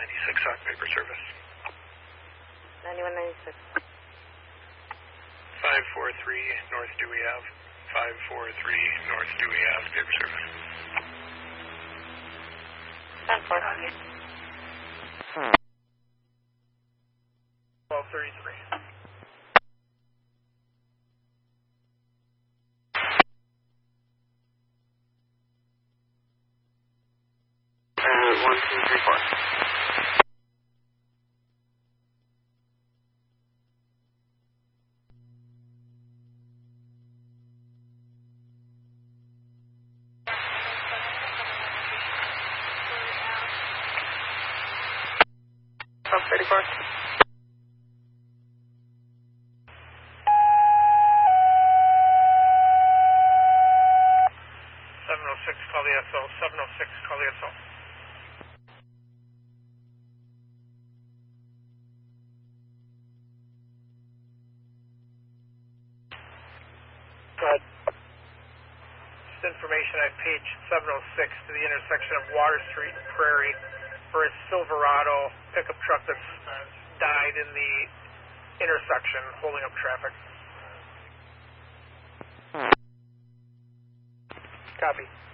9196 Hawk Vapor Service. 9196. 543 North Dewey Ave. 543 North Dewey Ave, Vapor Service. 10-4. 1233. Route 1234. From 34. Call the SO. 706, call the SO. Go ahead. Just information, I paged 706 to the intersection of Water Street and Prairie for a Silverado pickup truck that's died in the intersection, holding up traffic. Copy.